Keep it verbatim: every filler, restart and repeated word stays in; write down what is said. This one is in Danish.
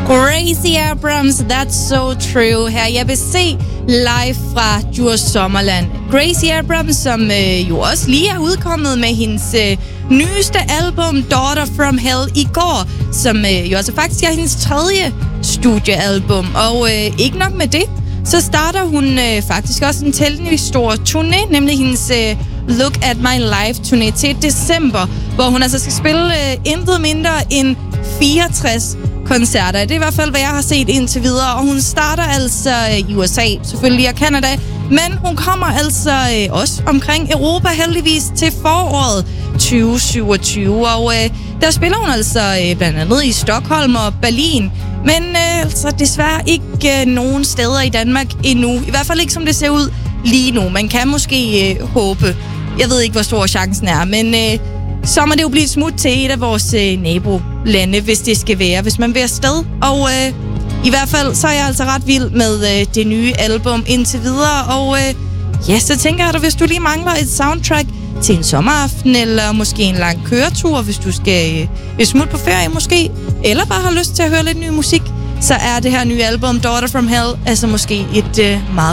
Gracie Abrams, That's So True. Her jeg vil se live fra Djurs Sommerland. Gracie Abrams, som øh, jo også lige er udkommet med hendes øh, nyeste album, Daughter From Hell, i går. Som øh, jo altså faktisk er hendes tredje studiealbum. Og øh, ikke nok med det, så starter hun øh, faktisk også en temmelig stor turné, nemlig hendes øh, Look At My Life turné til december, hvor hun altså skal spille øh, intet mindre end fireogtres koncerter. Det er i hvert fald, hvad jeg har set indtil videre. Og hun starter altså i U S A, selvfølgelig, og Canada. Men hun kommer altså øh, også omkring Europa, heldigvis, til foråret tyve syvogtyve. Og øh, der spiller hun altså øh, blandt andet i Stockholm og Berlin. Men øh, altså desværre ikke øh, nogen steder i Danmark endnu. I hvert fald ikke, som det ser ud lige nu. Man kan måske øh, håbe. Jeg ved ikke, hvor stor chancen er, men øh, så må det jo blive et smut til et af vores øh, nabolande, hvis det skal være, hvis man vil afsted. Og øh, i hvert fald, så er jeg altså ret vild med øh, det nye album indtil videre. Og øh, ja, så tænker jeg, at hvis du lige mangler et soundtrack til en sommeraften, eller måske en lang køretur, hvis du skal øh, smutte på ferie måske, eller bare har lyst til at høre lidt ny musik, så er det her nye album, Daughter From Hell, altså måske et øh, meget